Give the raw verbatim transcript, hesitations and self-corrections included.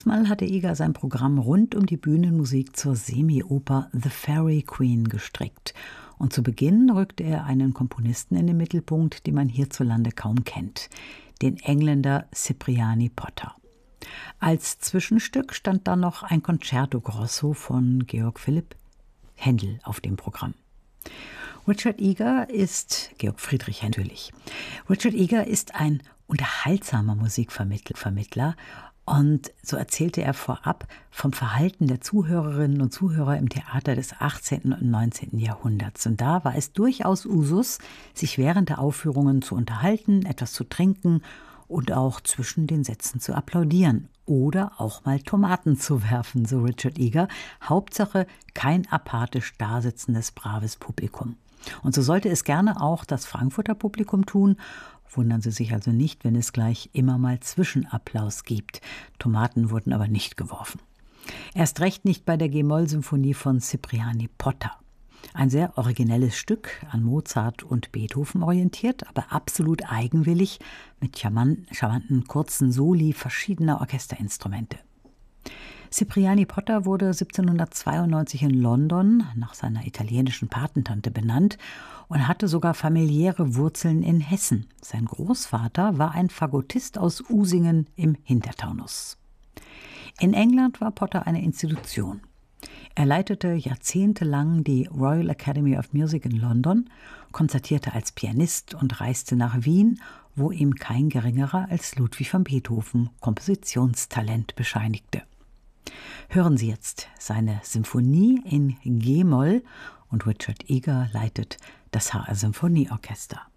Mal hatte Eger sein Programm rund um die Bühnenmusik zur Semi-Oper The Fairy Queen gestrickt. Und zu Beginn rückte er einen Komponisten in den Mittelpunkt, den man hierzulande kaum kennt, den Engländer Cipriani Potter. Als Zwischenstück stand dann noch ein Concerto Grosso von Georg Philipp Händel auf dem Programm. Richard Eger ist, Georg Friedrich natürlich, Richard Eger ist ein unterhaltsamer Musikvermittler und so erzählte er vorab vom Verhalten der Zuhörerinnen und Zuhörer im Theater des achtzehnten und neunzehnten Jahrhunderts. Und da war es durchaus Usus, sich während der Aufführungen zu unterhalten, etwas zu trinken und auch zwischen den Sätzen zu applaudieren oder auch mal Tomaten zu werfen, so Richard Eger. Hauptsache kein apathisch dasitzendes, braves Publikum. Und so sollte es gerne auch das Frankfurter Publikum tun. Wundern Sie sich also nicht, wenn es gleich immer mal Zwischenapplaus gibt. Tomaten wurden aber nicht geworfen. Erst recht nicht bei der G-Moll-Symphonie von Cipriani Potter. Ein sehr originelles Stück, an Mozart und Beethoven orientiert, aber absolut eigenwillig, mit charmanten kurzen Soli verschiedener Orchesterinstrumente. Cipriani Potter wurde siebzehnhundertzweiundneunzig in London nach seiner italienischen Patentante benannt und hatte sogar familiäre Wurzeln in Hessen. Sein Großvater war ein Fagottist aus Usingen im Hintertaunus. In England war Potter eine Institution. Er leitete jahrzehntelang die Royal Academy of Music in London, konzertierte als Pianist und reiste nach Wien, wo ihm kein geringerer als Ludwig van Beethoven Kompositionstalent bescheinigte. Hören Sie jetzt seine Symphonie in G-Moll und Richard Eger leitet das H R Symphonieorchester.